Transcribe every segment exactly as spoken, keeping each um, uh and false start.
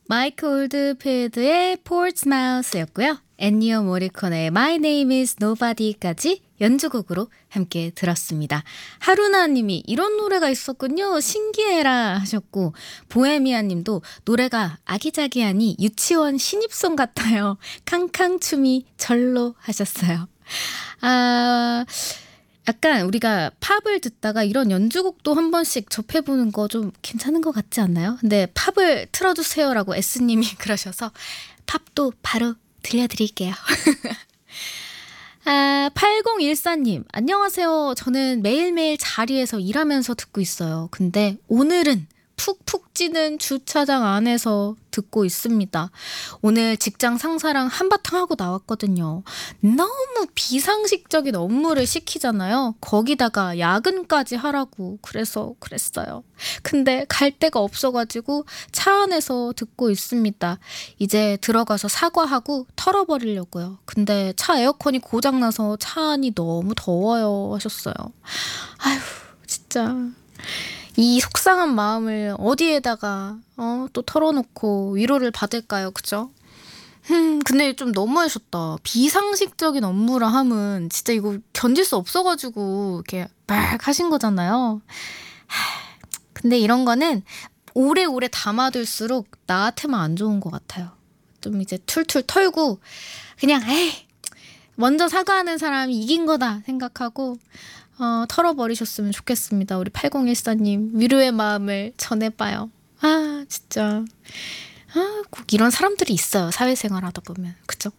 마이크 올드필드의 포르츠마우스였고요. 엔니오 모리코네의 My Name is Nobody까지 연주곡으로 함께 들었습니다. 하루나 님이 이런 노래가 있었군요. 신기해라 하셨고, 보헤미아 님도 노래가 아기자기하니 유치원 신입송 같아요. 캉캉춤이 절로 하셨어요. 아, 약간 우리가 팝을 듣다가 이런 연주곡도 한 번씩 접해보는 거 좀 괜찮은 것 같지 않나요? 근데 팝을 틀어주세요라고 S님이 그러셔서 팝도 바로 들려드릴게요. 아, 팔공일사 님, 안녕하세요. 저는 매일매일 자리에서 일하면서 듣고 있어요. 근데 오늘은 푹푹 찌는 주차장 안에서 듣고 있습니다. 오늘 직장 상사랑 한바탕 하고 나왔거든요. 너무 비상식적인 업무를 시키잖아요. 거기다가 야근까지 하라고 그래서 그랬어요. 근데 갈 데가 없어가지고 차 안에서 듣고 있습니다. 이제 들어가서 사과하고 털어버리려고요. 근데 차 에어컨이 고장나서 차 안이 너무 더워요 하셨어요. 아휴, 진짜 이 속상한 마음을 어디에다가 어, 또 털어놓고 위로를 받을까요? 그죠? 음, 근데 좀 너무하셨다. 비상식적인 업무라 함은 진짜 이거 견딜 수 없어가지고 이렇게 막 하신 거잖아요. 하, 근데 이런 거는 오래오래 담아둘수록 나한테만 안 좋은 것 같아요. 좀 이제 툴툴 털고 그냥 에이 먼저 사과하는 사람이 이긴 거다 생각하고 어, 털어버리셨으면 좋겠습니다. 우리 팔공일사 님 위로의 마음을 전해봐요. 아 진짜 아, 꼭 이런 사람들이 있어요. 사회생활 하다 보면. 그죠?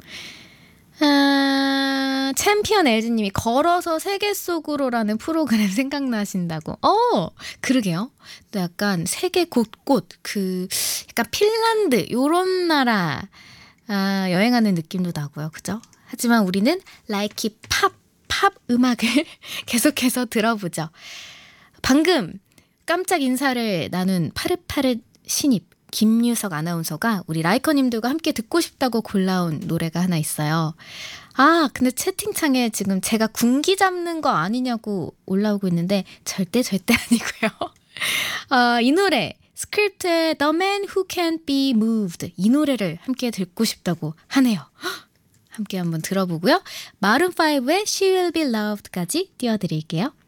아, 챔피언 엘지님이 걸어서 세계 속으로라는 프로그램 생각나신다고. 어, 그러게요. 또 약간 세계 곳곳 그 약간 핀란드 요런 나라 아, 여행하는 느낌도 나고요. 그죠? 하지만 우리는 라이키 팝, 팝 음악을 계속해서 들어보죠. 방금 깜짝 인사를 나눈 파릇파릇 신입 김유석 아나운서가 우리 라이커님들과 함께 듣고 싶다고 골라온 노래가 하나 있어요. 아, 근데 채팅창에 지금 제가 군기 잡는 거 아니냐고 올라오고 있는데 절대 절대 아니고요. 아, 이 노래 스크립트의 The Man Who Can't Be Moved 이 노래를 함께 듣고 싶다고 하네요. 함께 한번 들어보고요. 마룬 파이브의 She Will Be Loved까지 띄워드릴게요.